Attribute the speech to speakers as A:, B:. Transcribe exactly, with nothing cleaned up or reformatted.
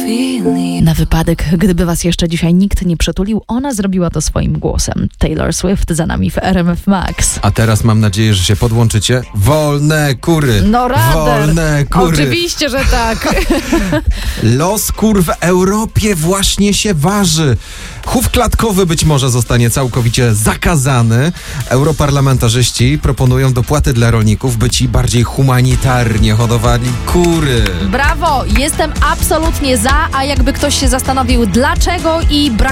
A: Na wypadek, gdyby was jeszcze dzisiaj nikt nie przytulił, ona zrobiła to swoim głosem. Taylor Swift za nami w R M F Max.
B: A teraz mam nadzieję, że się podłączycie. Wolne kury!
A: No rader!
B: Wolne kury!
A: Oczywiście, że tak!
B: Los kur w Europie właśnie się waży. Chów klatkowy być może zostanie całkowicie zakazany. Europarlamentarzyści proponują dopłaty dla rolników, by ci bardziej humanitarnie hodowali kury.
A: Brawo! Jestem absolutnie za, a jakby ktoś się zastanowił dlaczego i brak